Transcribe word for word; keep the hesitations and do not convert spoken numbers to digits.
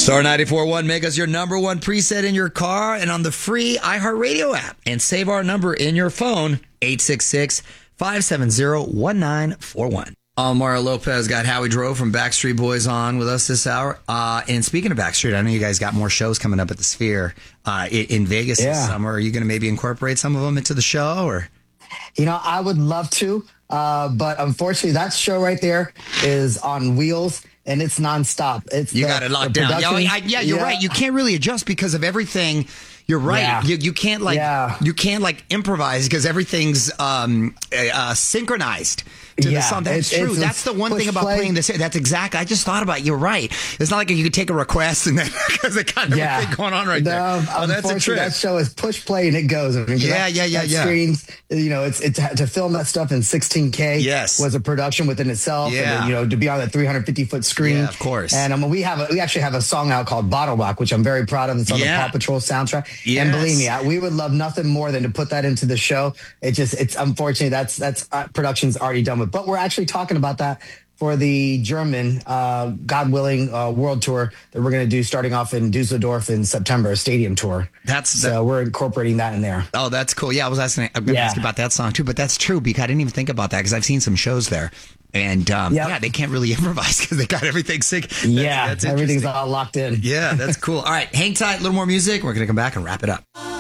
Star ninety-four point one, make us your number one preset in your car and on the free iHeartRadio app. And save our number in your phone, eight six six, five seven zero, one nine four one. Mario Lopez got Howie Drove from Backstreet Boys on with us this hour. Uh, and speaking of Backstreet, I know you guys got more shows coming up at the Sphere uh, in Vegas yeah. this summer. Are you going to maybe incorporate some of them into the show? Or, You know, I would love to, uh, but unfortunately that show right there is on wheels. And it's nonstop. It's you the, got it locked down. Yeah, I, yeah, you're yeah. right. You can't really adjust because of everything. You're right. Yeah. You, you can't like yeah. you can't like improvise because everything's um, uh, synchronized to yeah. the song. That's it's, true. It's, That's the one thing about play. playing this. That's exactly. I just thought about it. You're right. It's not like you could take a request and then because it kind of yeah. everything going on right no, there. Oh, that's a trick. That show is push play and it goes. I mean, yeah, that, yeah, yeah, that yeah. Screens, you know, it's it's to film that stuff in sixteen K. Yes. was a production within itself. Yeah. And then, you know, to be on that three hundred fifty foot screen. Yeah, of course. And um, we have a, we actually have a song out called Bottle Rock, which I'm very proud of. It's on yeah. the Paw Patrol soundtrack. Yes. And believe me, I, we would love nothing more than to put that into the show. It just, it's unfortunately that's that's uh, production's already done with. But we're actually talking about that for the German, uh, God willing, uh, world tour that we're going to do starting off in Dusseldorf in September, a stadium tour. That's so that, we're incorporating that in there. Oh, that's cool. Yeah, I was asking. I'm going to yeah. ask you about that song too, but that's true because I didn't even think about that because I've seen some shows there. And um, yep. yeah, they can't really improvise because they got everything sync. That's, yeah, that's everything's all locked in. Yeah, that's cool. All right, hang tight. A little more music. We're going to come back and wrap it up.